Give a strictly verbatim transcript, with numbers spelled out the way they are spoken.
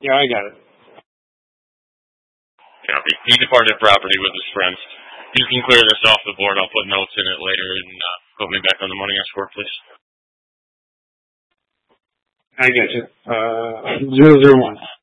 Yeah, I got it. Copy. He departed property with his friends. You can clear this off the board. I'll put notes in it later and uh, put me back on the money escort, please. I get you. Uh, zero zero one.